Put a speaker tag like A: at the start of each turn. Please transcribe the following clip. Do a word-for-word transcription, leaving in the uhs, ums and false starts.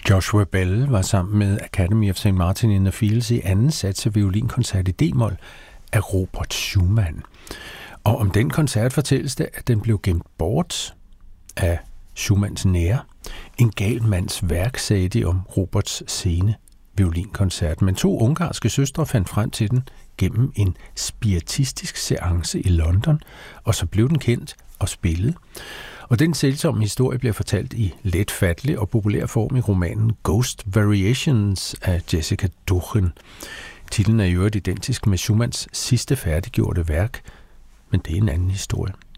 A: Joshua Bell var sammen med Academy of Saint Martin in the Fields i anden sats af violinkoncert i D-mol af Robert Schumann. Og om den koncert fortælles det, at den blev gemt bort af Schumanns nære. En gal mands værk, sagde de om Roberts sene violinkoncert, men to ungarske søstre fandt frem til den gennem en spiritistisk seance i London, og så blev den kendt og spillet. Og den sælsomme historie bliver fortalt i letfattelig og populær form i romanen Ghost Variations af Jessica Duchen. Titlen er i øvrigt identisk med Schumanns sidste færdiggjorte værk, men det er en anden historie.